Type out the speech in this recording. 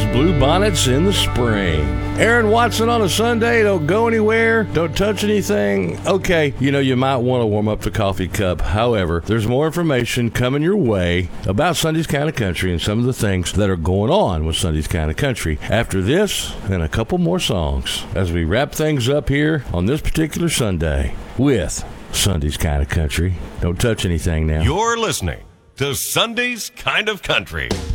bluebonnets in the spring. Aaron Watson on a Sunday, don't go anywhere, don't touch anything. Okay, you might want to warm up the coffee cup. However, there's more information coming your way about Sunday's Kind of Country and some of the things that are going on with Sunday's Kind of Country after this and a couple more songs as we wrap things up here on this particular Sunday with Sunday's Kind of Country. Don't touch anything now. You're listening to Sunday's Kind of Country.